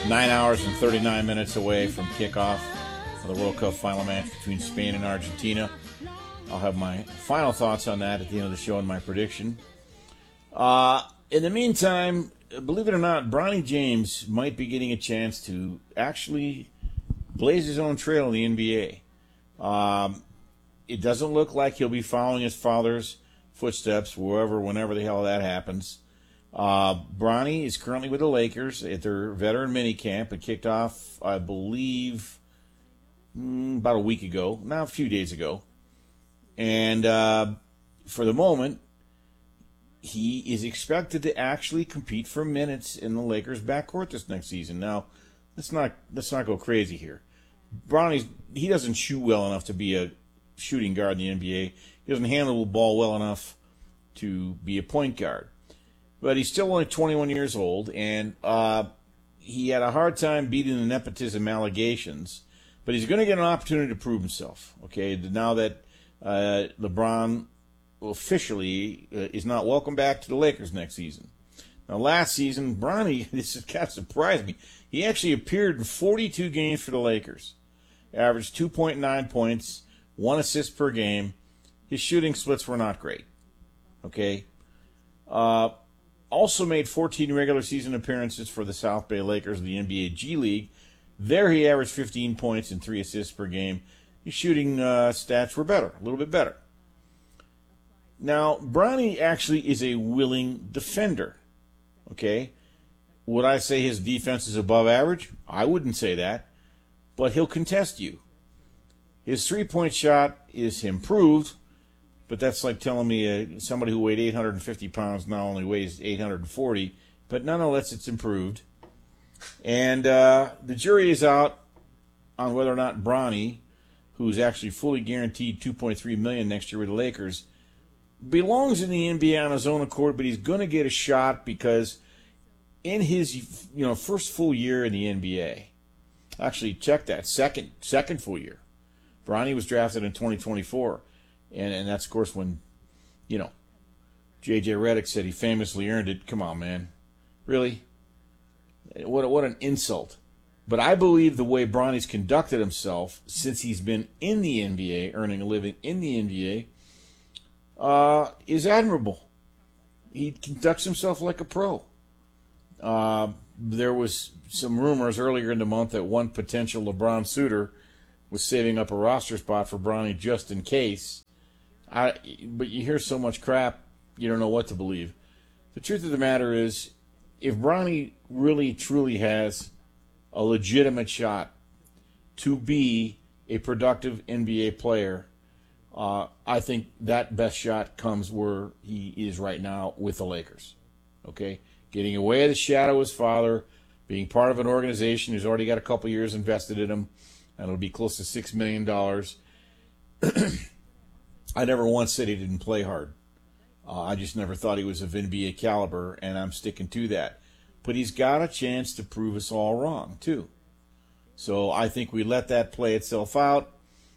9 hours and 39 minutes away from kickoff of the World Cup final match between Spain and Argentina. I'll have my final thoughts on that at the end of the show and my prediction. In the meantime, believe it or not, Bronny James might be getting a chance to actually blaze his own trail in the NBA. It doesn't look like he'll be following his father's footsteps, whenever the hell that happens. Bronny is currently with the Lakers at their veteran minicamp. It kicked off, I believe, about a week ago, now a few days ago. And for the moment, he is expected to actually compete for minutes in the Lakers' backcourt this next season. Now, let's not go crazy here. He doesn't shoot well enough to be a shooting guard in the NBA. He doesn't handle the ball well enough to be a point guard. But he's still only 21 years old, and he had a hard time beating the nepotism allegations. But he's going to get an opportunity to prove himself. Okay, now that LeBron officially is not welcome back to the Lakers next season. Now, last season, Bronny, this has kind of surprised me. He actually appeared in 42 games for the Lakers, averaged 2.9 points, 1 assist per game. His shooting splits were not great. Okay. Also made 14 regular season appearances for the South Bay Lakers of the NBA G League. There he averaged 15 points and 3 assists per game. His shooting stats were better, a little bit better. Now, Bronny actually is a willing defender. Okay? Would I say his defense is above average? I wouldn't say that. But he'll contest you. His three-point shot is improved, but that's like telling me somebody who weighed 850 pounds now only weighs 840. But nonetheless, it's improved. And the jury is out on whether or not Bronny, who's actually fully guaranteed $2.3 million next year with the Lakers, belongs in the NBA on his own accord, but he's going to get a shot because in his first full year in the NBA, actually check that, second full year, Bronny was drafted in 2024, and that's of course when J.J. Redick said he famously earned it. Come on, man, really? What an insult! But I believe the way Bronny's conducted himself since he's been in the NBA, earning a living in the NBA, is admirable. He conducts himself like a pro. There was some rumors earlier in the month that one potential LeBron suitor was saving up a roster spot for Bronny just in case. But you hear so much crap, you don't know what to believe. The truth of the matter is, if Bronny really truly has a legitimate shot to be a productive NBA player, I think that best shot comes where he is right now with the Lakers. Okay? Getting away of the shadow of his father, being part of an organization who's already got a couple years invested in him, and it'll be close to $6 million. I never once said he didn't play hard. I just never thought he was of NBA caliber, and I'm sticking to that. But he's got a chance to prove us all wrong, too. So I think we let that play itself out.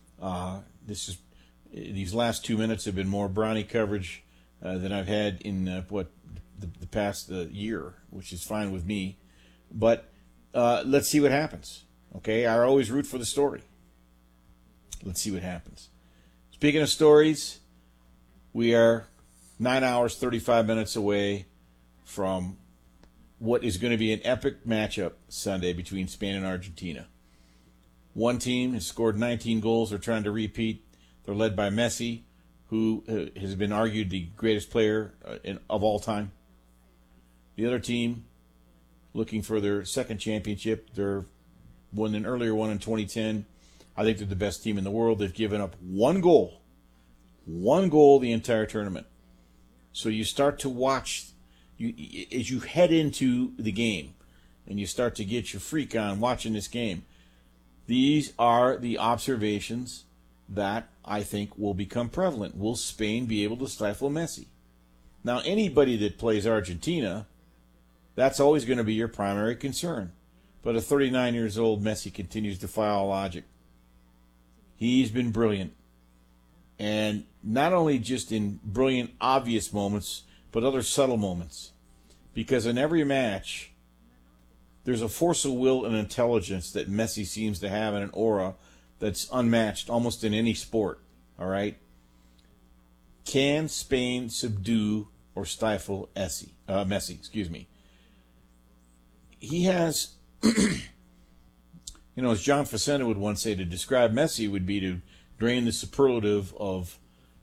These last 2 minutes have been more Bronny coverage than I've had in the past year, which is fine with me. But let's see what happens. Okay, I always root for the story. Let's see what happens. Speaking of stories, we are 9 hours, 35 minutes away from what is going to be an epic matchup Sunday between Spain and Argentina. One team has scored 19 goals. They're trying to repeat. They're led by Messi, who has been argued the greatest player of all time. The other team, looking for their second championship, they're won an earlier one in 2010. I think they're the best team in the world. They've given up one goal the entire tournament. So you start to watch, as you head into the game, and you start to get your freak on watching this game. These are the observations that I think will become prevalent. Will Spain be able to stifle Messi? Now, anybody that plays Argentina, that's always going to be your primary concern. But a 39 years old Messi continues to defy all logic. He's been brilliant. And not only just in brilliant, obvious moments, but other subtle moments. Because in every match, there's a force of will and intelligence that Messi seems to have, and an aura that's unmatched almost in any sport. All right? Can Spain subdue or stifle Messi? Excuse me. He has, as John Facenda would once say, to describe Messi would be to drain the superlative of,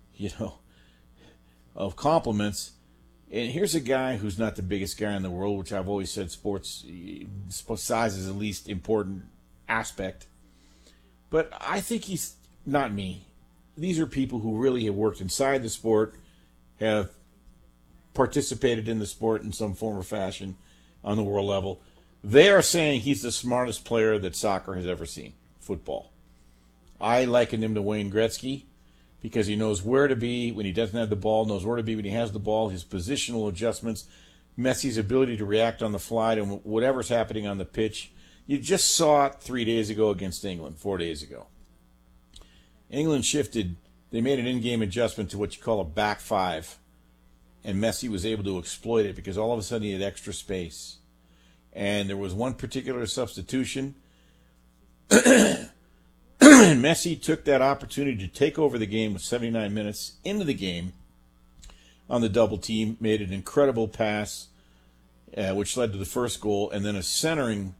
of compliments. And here's a guy who's not the biggest guy in the world, which I've always said sports size is the least important aspect. But I think he's not me. These are people who really have worked inside the sport, have participated in the sport in some form or fashion on the world level. They are saying he's the smartest player that soccer has ever seen, football. I liken him to Wayne Gretzky because he knows where to be when he doesn't have the ball, knows where to be when he has the ball, his positional adjustments, Messi's ability to react on the fly to whatever's happening on the pitch. You just saw it 3 days ago against England, 4 days ago. England shifted. They made an in-game adjustment to what you call a back five, and Messi was able to exploit it because all of a sudden he had extra space. And there was one particular substitution, and Messi took that opportunity to take over the game with 79 minutes into the game on the double team, made an incredible pass, which led to the first goal, and then a centering,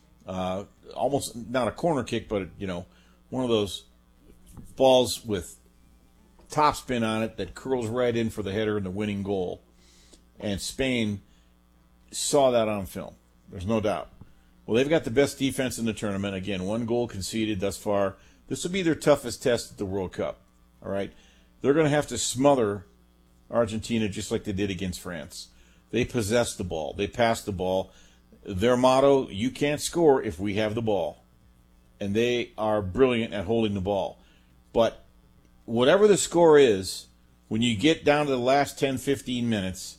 almost not a corner kick, but one of those balls with topspin on it that curls right in for the header and the winning goal. And Spain saw that on film. There's no doubt. Well, they've got the best defense in the tournament. Again, 1 goal conceded thus far. This will be their toughest test at the World Cup. All right? They're going to have to smother Argentina just like they did against France. They possess the ball. They pass the ball. Their motto, you can't score if we have the ball. And they are brilliant at holding the ball. But whatever the score is, when you get down to the last 10, 15 minutes,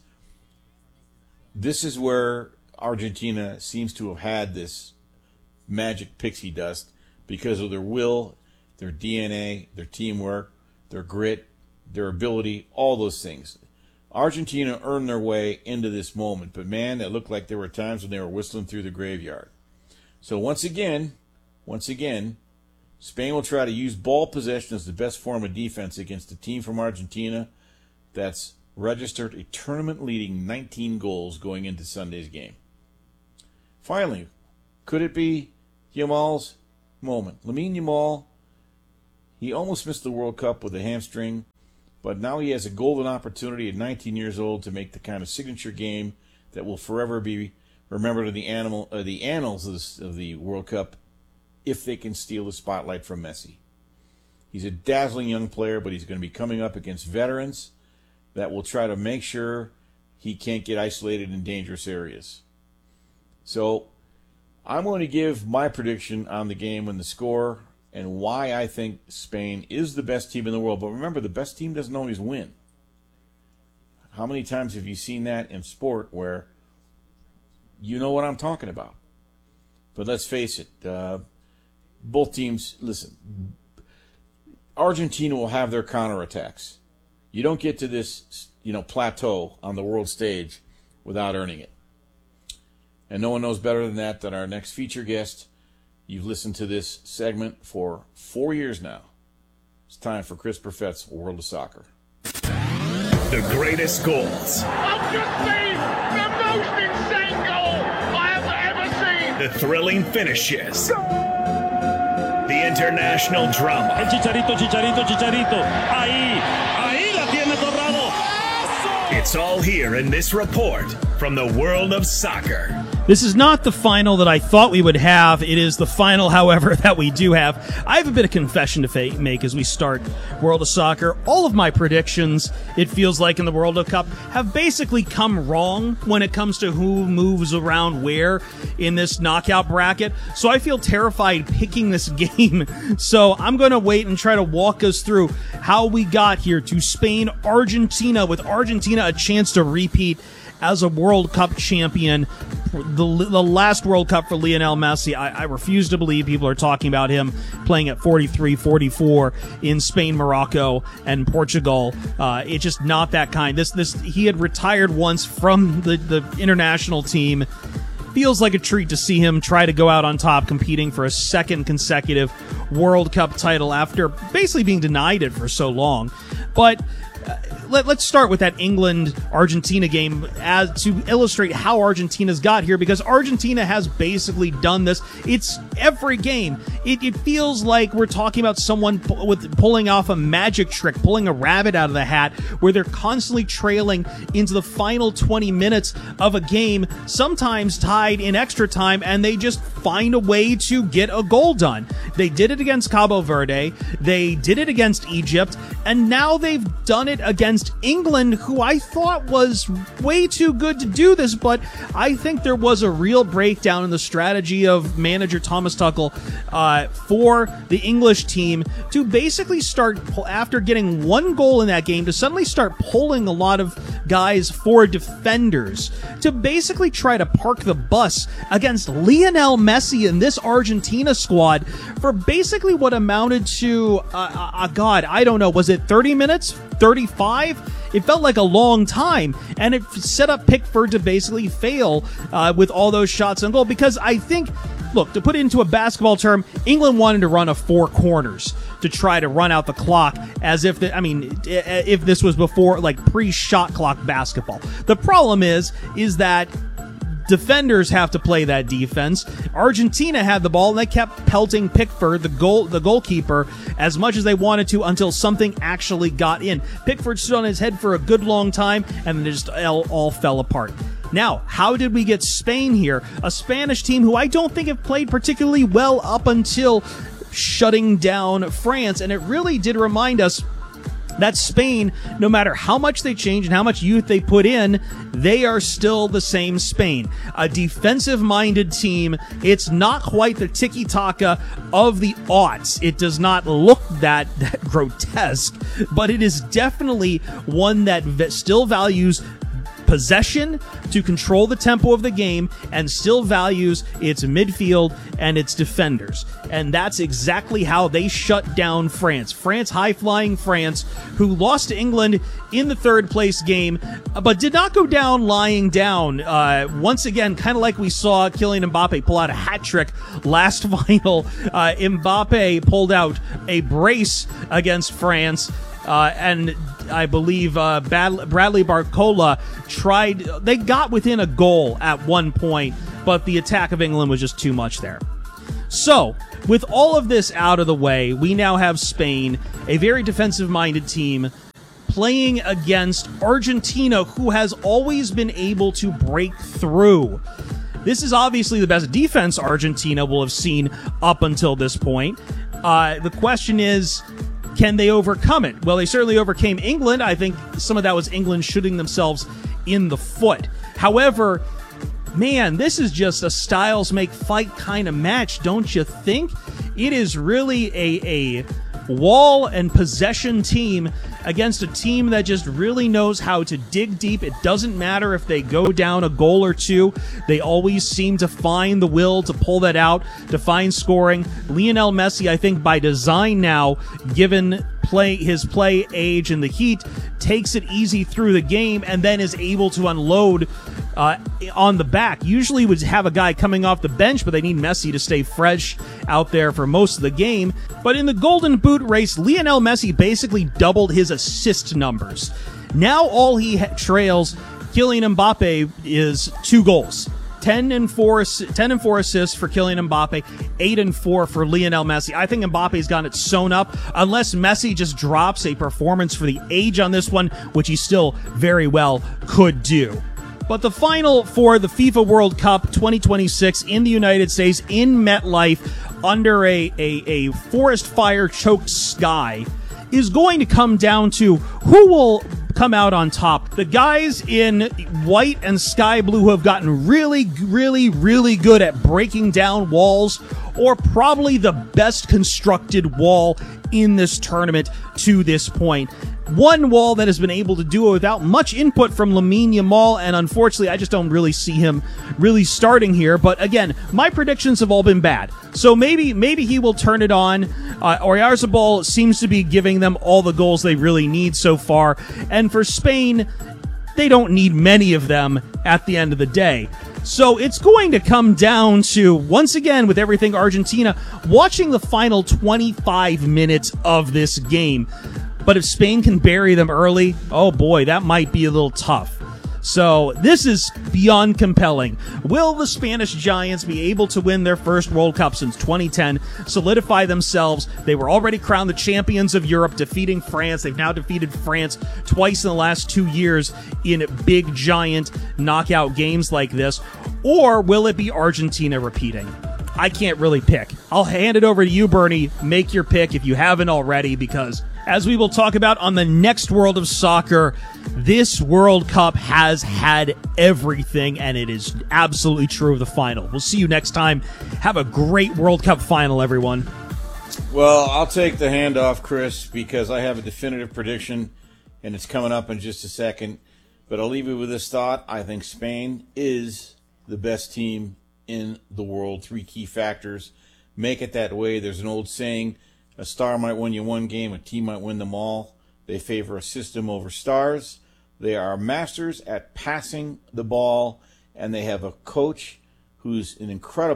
this is where Argentina seems to have had this magic pixie dust because of their will, their DNA, their teamwork, their grit, their ability, all those things. Argentina earned their way into this moment, but man, it looked like there were times when they were whistling through the graveyard. So once again, Spain will try to use ball possession as the best form of defense against a team from Argentina that's registered a tournament-leading 19 goals going into Sunday's game. Finally, could it be Yamal's moment? Lamine Yamal, he almost missed the World Cup with a hamstring, but now he has a golden opportunity at 19 years old to make the kind of signature game that will forever be remembered in the annals of the World Cup if they can steal the spotlight from Messi. He's a dazzling young player, but he's going to be coming up against veterans that will try to make sure he can't get isolated in dangerous areas. So I'm going to give my prediction on the game and the score and why I think Spain is the best team in the world. But remember, the best team doesn't always win. How many times have you seen that in sport where you know what I'm talking about? But let's face it, both teams, listen, Argentina will have their counterattacks. You don't get to this, plateau on the world stage without earning it. And no one knows better than our next feature guest. You've listened to this segment for 4 years now. It's time for Chris Perfett's World of Soccer. The greatest goals. I've just seen the most insane goal I have ever seen. The thrilling finishes. The international drama. El Chicharito. Ahí la tiene Torrado. It's all here in this report from the world of soccer. This is not the final that I thought we would have. It is the final, however, that we do have. I have a bit of confession to make as we start World of Soccer. All of my predictions, it feels like in the World Cup, have basically come wrong when it comes to who moves around where in this knockout bracket. So I feel terrified picking this game. So I'm going to wait and try to walk us through how we got here to Spain, Argentina, with Argentina a chance to repeat as a World Cup champion. The last World Cup for Lionel Messi, I refuse to believe people are talking about him playing at 43, 44 in Spain, Morocco, and Portugal. It's just not that kind. He had retired once from the international team feels like a treat to see him try to go out on top, competing for a second consecutive World Cup title after basically being denied it for so long. But let's start with that England-Argentina game as to illustrate how Argentina's got here, because Argentina has basically done this. It's every game. It feels like we're talking about someone pulling off a magic trick, pulling a rabbit out of the hat, where they're constantly trailing into the final 20 minutes of a game, sometimes tied in extra time, and they just find a way to get a goal done. They did it against Cabo Verde, they did it against Egypt, and now they've done it against England, who I thought was way too good to do this, but I think there was a real breakdown in the strategy of manager Thomas Tuchel for the English team to basically start, after getting one goal in that game, to suddenly start pulling a lot of guys for defenders to basically try to park the bus against Lionel Messi and this Argentina squad for basically what amounted to, God, I don't know, was it 30 minutes? 35? It felt like a long time, and it set up Pickford to basically fail with all those shots on goal, because I think, look, to put it into a basketball term, England wanted to run a 4 corners to try to run out the clock as if, if this was before, like, pre-shot clock basketball. The problem is that defenders have to play that defense. Argentina had the ball, and they kept pelting Pickford, the goalkeeper, as much as they wanted to until something actually got in. Pickford stood on his head for a good long time, and then it just all fell apart. Now, how did we get Spain here? A Spanish team who I don't think have played particularly well up until shutting down France, and it really did remind us that Spain, no matter how much they change and how much youth they put in, they are still the same Spain. A defensive-minded team. It's not quite the tiki-taka of the aughts. It does not look that grotesque, but it is definitely one that still values possession to control the tempo of the game and still values its midfield and its defenders. And that's exactly how they shut down France. High-flying France, who lost to England in the third-place game, but did not go down lying down. Once again, kind of like we saw Kylian Mbappe pull out a hat trick last final. Mbappe pulled out a brace against France, and I believe Bradley Barcola they got within a goal at one point, but the attack of England was just too much there. So, with all of this out of the way, we now have Spain, a very defensive-minded team, playing against Argentina, who has always been able to break through. This is obviously the best defense Argentina will have seen up until this point. The question is, can they overcome it? Well, they certainly overcame England. I think some of that was England shooting themselves in the foot. However, man, this is just a styles make fight kind of match, don't you think? It is really a wall and possession team against a team that just really knows how to dig deep. It doesn't matter if they go down a goal or two. They always seem to find the will to pull that out, to find scoring. Lionel Messi, I think by design now, given his play age and the heat, takes it easy through the game and then is able to unload on the back. Usually would have a guy coming off the bench, but they need Messi to stay fresh out there for most of the game. But in the Golden Boot race, Lionel Messi basically doubled his assist numbers. Now all he trails Kylian Mbappe is 2 goals. 10 and 4 assists for Kylian Mbappe, 8 and 4 for Lionel Messi. I think Mbappe's got it sewn up unless Messi just drops a performance for the age on this one, which he still very well could do. But the final for the FIFA World Cup 2026 in the United States in MetLife under a forest fire choked sky is going to come down to who will come out on top. The guys in white and sky blue who have gotten really, really, really good at breaking down walls, or probably the best constructed wall in this tournament to this point. One wall that has been able to do it without much input from Lamine Yamal, and unfortunately I just don't really see him really starting here. But again, my predictions have all been bad. So maybe he will turn it on. Oyarzabal seems to be giving them all the goals they really need so far. And for Spain, they don't need many of them at the end of the day. So it's going to come down to, once again, with everything Argentina, watching the final 25 minutes of this game. But if Spain can bury them early, oh boy, that might be a little tough. So this is beyond compelling. Will the Spanish Giants be able to win their first World Cup since 2010, solidify themselves? They were already crowned the champions of Europe, defeating France. They've now defeated France twice in the last 2 years in big, giant knockout games like this. Or will it be Argentina repeating? I can't really pick. I'll hand it over to you, Bernie. Make your pick if you haven't already, because as we will talk about on the next World of Soccer, this World Cup has had everything, and it is absolutely true of the final. We'll see you next time. Have a great World Cup final, everyone. Well, I'll take the handoff, Chris, because I have a definitive prediction, and it's coming up in just a second. But I'll leave you with this thought. I think Spain is the best team in the world. 3 key factors make it that way. There's an old saying, a star might win you one game, a team might win them all. They favor a system over stars. They are masters at passing the ball, and they have a coach who's he's got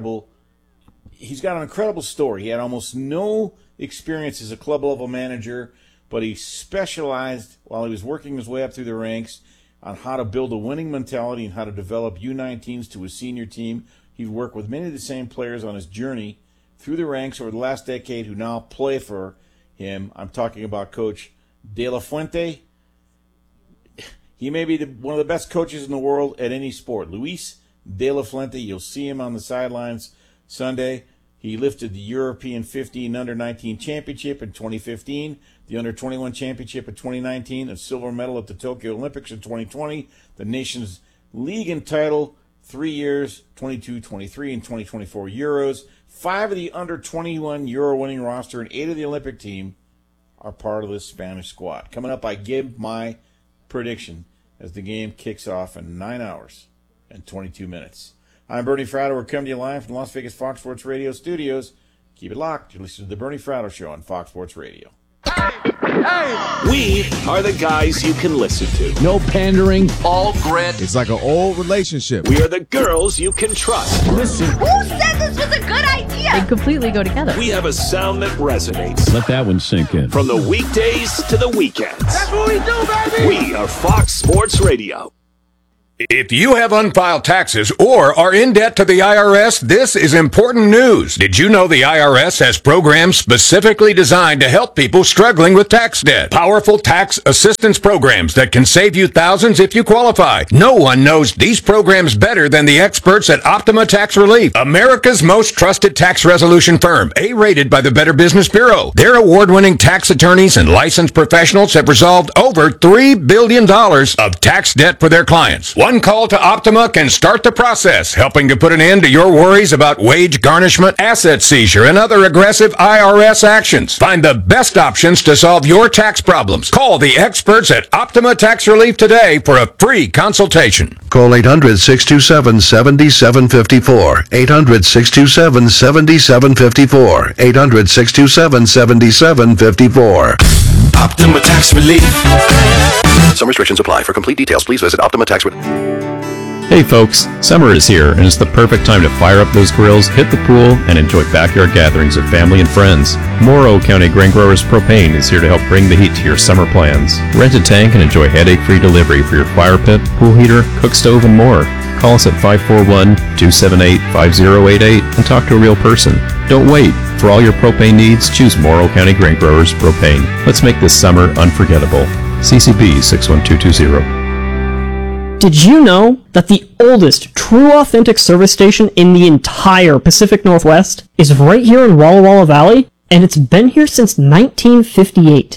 an incredible story. He had almost no experience as a club level manager, but he specialized while he was working his way up through the ranks on how to build a winning mentality and how to develop U19s to his senior team. He worked with many of the same players on his journey through the ranks over the last decade who now play for him. I'm talking about Coach De La Fuente. He may be one of the best coaches in the world at any sport. Luis De La Fuente, you'll see him on the sidelines Sunday. He lifted the European 15 Under-19 Championship in 2015, the Under-21 Championship in 2019, a silver medal at the Tokyo Olympics in 2020, the Nations League and title 3 years, 22, 23, and 2024 Euros. 5 of the Under-21 Euro winning roster and 8 of the Olympic team are part of this Spanish squad. Coming up, I give my prediction as the game kicks off in 9 hours and 22 minutes. I'm Bernie Fratto. We're coming to you live from the Las Vegas Fox Sports Radio studios. Keep it locked. You're listening to the Bernie Fratto Show on Fox Sports Radio. We are the guys you can listen to. No pandering. All grit. It's like an old relationship. We are the girls you can trust. Listen. Who said this was a good idea? They completely go together. We have a sound that resonates. Let that one sink in. From the weekdays to the weekends. That's what we do, baby! We are Fox Sports Radio. If you have unfiled taxes or are in debt to the IRS, this is important news. Did you know the IRS has programs specifically designed to help people struggling with tax debt? Powerful tax assistance programs that can save you thousands if you qualify. No one knows these programs better than the experts at Optima Tax Relief, America's most trusted tax resolution firm, A-rated by the Better Business Bureau. Their award-winning tax attorneys and licensed professionals have resolved over $3 billion of tax debt for their clients. One call to Optima can start the process, helping to put an end to your worries about wage garnishment, asset seizure, and other aggressive IRS actions. Find the best options to solve your tax problems. Call the experts at Optima Tax Relief today for a free consultation. Call 800-627-7754. 800-627-7754. 800-627-7754. Optima Tax Relief. Some restrictions apply. For complete details, please visit Optima Tax Relief. Hey folks, summer is here and it's the perfect time to fire up those grills, hit the pool, and enjoy backyard gatherings with family and friends. Morrow County Grain Growers Propane is here to help bring the heat to your summer plans. Rent a tank and enjoy headache-free delivery for your fire pit, pool heater, cook stove, and more. Call us at 541-278-5088 and talk to a real person. Don't wait. For all your propane needs, choose Morrow County Grain Growers Propane. Let's make this summer unforgettable. CCB 61220. Did you know that the oldest true authentic service station in the entire Pacific Northwest is right here in Walla Walla Valley? And it's been here since 1958.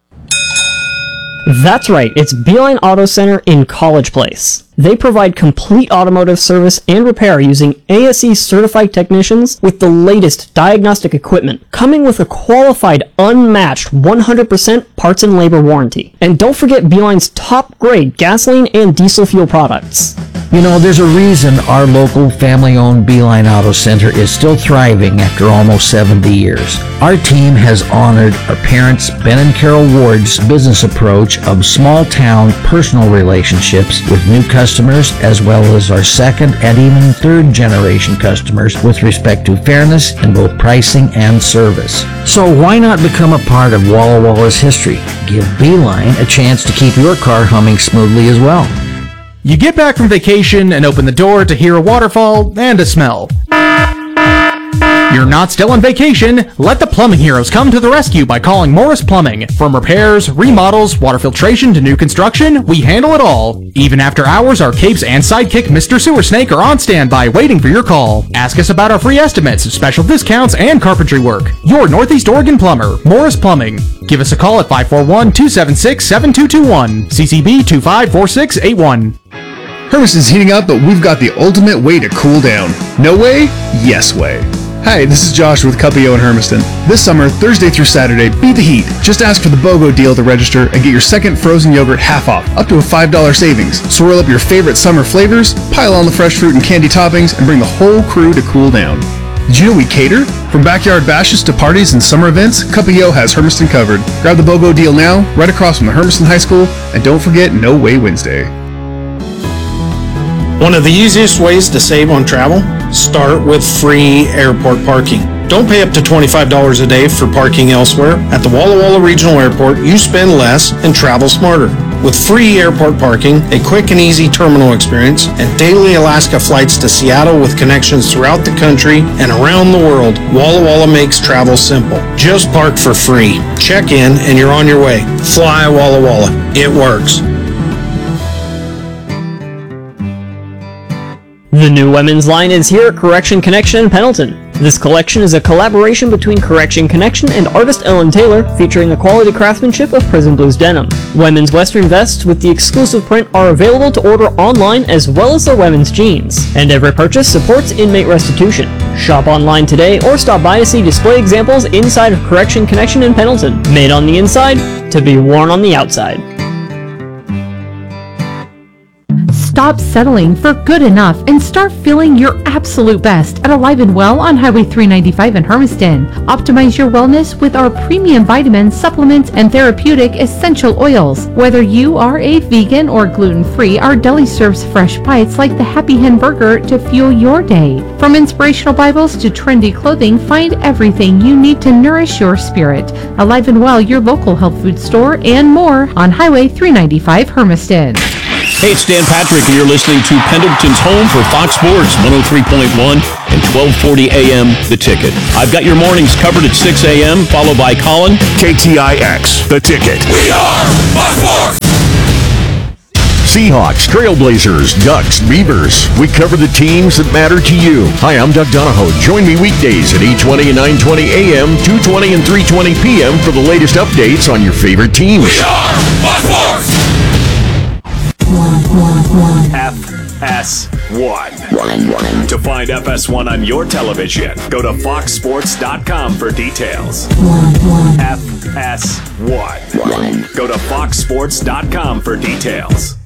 That's right, it's Beeline Auto Center in College Place. They provide complete automotive service and repair using ASE certified technicians with the latest diagnostic equipment, coming with a qualified, unmatched 100% parts and labor warranty. And don't forget Beeline's top grade gasoline and diesel fuel products. You know, there's a reason our local family-owned Beeline Auto Center is still thriving after almost 70 years. Our team has honored our parents, Ben and Carol Ward's business approach of small-town personal relationships with new customers, as well as our second and even third-generation customers with respect to fairness in both pricing and service. So why not become a part of Walla Walla's history? Give Beeline a chance to keep your car humming smoothly as well. You get back from vacation and open the door to hear a waterfall and a smell. You're not still on vacation. Let the plumbing heroes come to the rescue by calling Morris Plumbing. From repairs, remodels, water filtration to new construction, we handle it all. Even after hours, our capes and sidekick Mr. Sewer Snake are on standby waiting for your call. Ask us about our free estimates, special discounts, and carpentry work. Your Northeast Oregon plumber, Morris Plumbing. Give us a call at 541-276-7221. CCB 254681. Hermiston's heating up, but we've got the ultimate way to cool down. No way? Yes way. Hi, this is Josh with Cuppio in Hermiston. This summer, Thursday through Saturday, beat the heat. Just ask for the BOGO deal to register and get your second frozen yogurt half off, up to a $5 savings. Swirl up your favorite summer flavors, pile on the fresh fruit and candy toppings, and bring the whole crew to cool down. Did you know we cater? From backyard bashes to parties and summer events, Cuppio has Hermiston covered. Grab the BOGO deal now, right across from the Hermiston High School, and don't forget No Way Wednesday. One of the easiest ways to save on travel? Start with free airport parking. Don't pay up to $25 a day for parking elsewhere. At the Walla Walla Regional Airport, you spend less and travel smarter. With free airport parking, a quick and easy terminal experience, and daily Alaska flights to Seattle with connections throughout the country and around the world, Walla Walla makes travel simple. Just park for free. Check in and you're on your way. Fly Walla Walla. It works. The new women's line is here at Correction Connection in Pendleton. This collection is a collaboration between Correction Connection and artist Ellen Taylor, featuring the quality craftsmanship of Prison Blues denim. Women's western vests with the exclusive print are available to order online, as well as their women's jeans. And every purchase supports inmate restitution. Shop online today or stop by to see display examples inside of Correction Connection in Pendleton. Made on the inside, to be worn on the outside. Stop settling for good enough and start feeling your absolute best at Alive and Well on Highway 395 in Hermiston. Optimize your wellness with our premium vitamins, supplements, and therapeutic essential oils. Whether you are a vegan or gluten-free, our deli serves fresh bites like the Happy Hen Burger to fuel your day. From inspirational Bibles to trendy clothing, find everything you need to nourish your spirit. Alive and Well, your local health food store, and more on Highway 395 Hermiston. Hey, it's Dan Patrick, and you're listening to Pendleton's home for Fox Sports 103.1 and 1240 AM, The Ticket. I've got your mornings covered at 6 a.m., followed by Colin. KTIX, The Ticket. We are Fox Sports! Seahawks, Trailblazers, Ducks, Beavers. We cover the teams that matter to you. Hi, I'm Doug Donahoe. Join me weekdays at 8:20 and 9:20 a.m., 2:20 and 3:20 p.m. for the latest updates on your favorite teams. We are Fox Sports! FS1. To find FS1 on your television, go to foxsports.com for details. FS1. Go to foxsports.com for details.